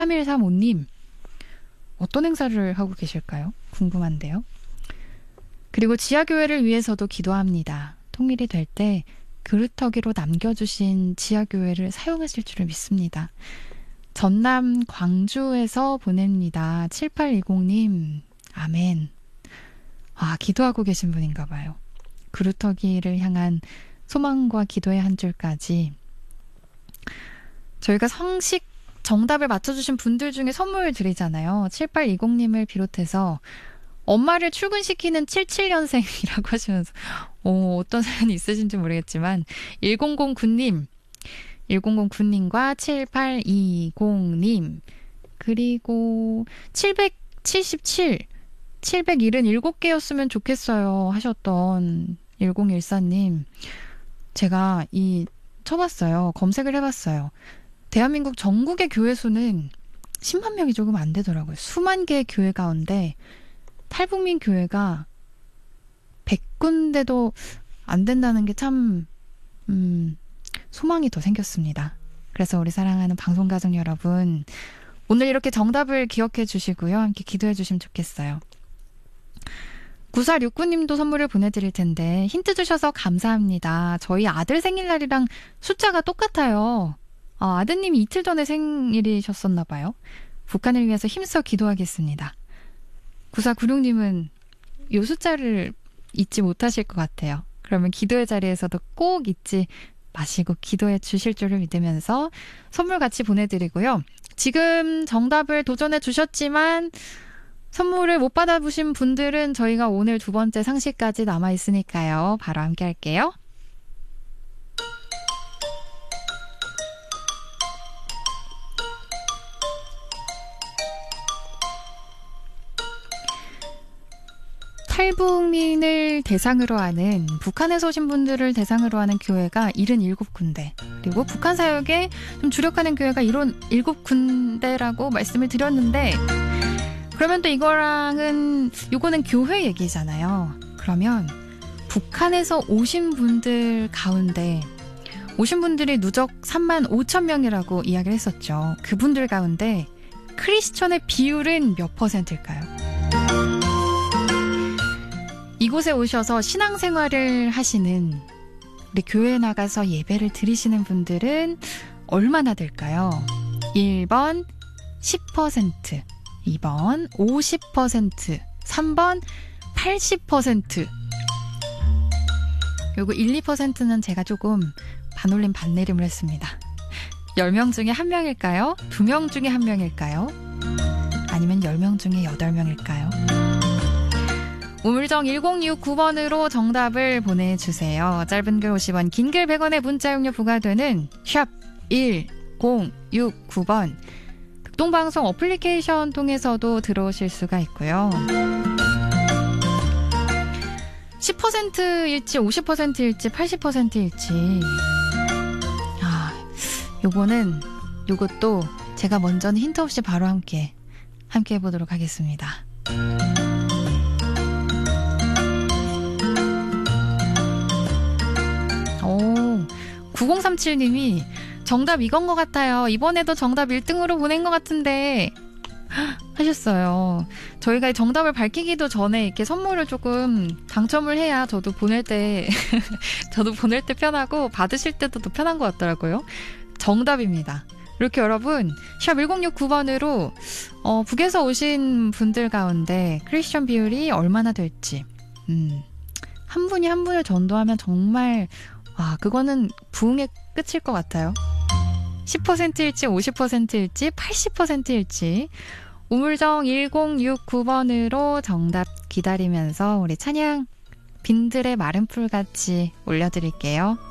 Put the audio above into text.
3135님, 어떤 행사를 하고 계실까요? 궁금한데요. 그리고 지하교회를 위해서도 기도합니다. 통일이 될 때 그루터기로 남겨주신 지하교회를 사용하실 줄을 믿습니다. 전남 광주에서 보냅니다. 7820님, 아멘. 아, 기도하고 계신 분인가 봐요. 그루터기를 향한 소망과 기도의 한 줄까지. 저희가 성식 정답을 맞춰주신 분들 중에 선물 드리잖아요. 7820님을 비롯해서 엄마를 출근시키는 77년생이라고 하시면서 어떤 사연이 있으신지 모르겠지만 1009님 1009님과 7820님 그리고 777개였으면 좋겠어요 하셨던 1014님 제가 쳐봤어요. 검색을 해봤어요. 대한민국 전국의 교회 수는 10만 명이 조금 안 되더라고요. 수만 개의 교회 가운데 탈북민 교회가 100군데도 안 된다는 게 참 소망이 더 생겼습니다. 그래서 우리 사랑하는 방송가족 여러분 오늘 이렇게 정답을 기억해 주시고요. 함께 기도해 주시면 좋겠어요. 9469님도 선물을 보내드릴 텐데 힌트 주셔서 감사합니다. 저희 아들 생일날이랑 숫자가 똑같아요. 아드님이 이틀 전에 생일이셨었나 봐요. 북한을 위해서 힘써 기도하겠습니다. 9496님은 이 숫자를 잊지 못하실 것 같아요. 그러면 기도의 자리에서도 꼭 잊지 마시고 기도해 주실 줄을 믿으면서 선물 같이 보내드리고요. 지금 정답을 도전해 주셨지만 선물을 못 받아보신 분들은 저희가 오늘 두 번째 상식까지 남아있으니까요. 바로 함께 할게요. 탈북민을 대상으로 하는 북한에서 오신 분들을 대상으로 하는 교회가 77군데 그리고 북한 사역에 좀 주력하는 교회가 이런 7군데라고 말씀을 드렸는데 그러면 또 이거는 교회 얘기잖아요. 그러면 북한에서 오신 분들 가운데 오신 분들이 누적 3만 5천 명이라고 이야기를 했었죠. 그분들 가운데 크리스천의 비율은 몇 %일까요? 이곳에 오셔서 신앙생활을 하시는 우리 교회에 나가서 예배를 드리시는 분들은 얼마나 될까요? 1번 10%, 2번 50%, 3번 80%. 요거 1, 2%는 제가 조금 반올림 반내림을 했습니다. 10명 중에 1명일까요? 2명 중에 1명일까요? 아니면 10명 중에 8명일까요? 우물정 1069번으로 정답을 보내주세요. 짧은 글 50원, 긴 글 100원의 문자 용료 부과되는 샵 1069번. 극동방송 어플리케이션 통해서도 들어오실 수가 있고요. 10%일지 50%일지 80%일지 요것도 제가 먼저는 힌트 없이 바로 함께 해보도록 하겠습니다. 9037님이 정답 이건 것 같아요. 이번에도 정답 1등으로 보낸 것 같은데 하셨어요. 저희가 정답을 밝히기도 전에 이렇게 선물을 조금 당첨을 해야 저도 보낼 때 편하고 받으실 때도 더 편한 것 같더라고요. 정답입니다. 이렇게 여러분 샵 1069번으로 북에서 오신 분들 가운데 크리스천 비율이 얼마나 될지 한 분이 한 분을 전도하면 정말 그거는 부흥의 끝일 것 같아요. 10%일지 50%일지 80%일지 우물정 1069번으로 정답 기다리면서 우리 찬양 빈들의 마른 풀같이 올려드릴게요.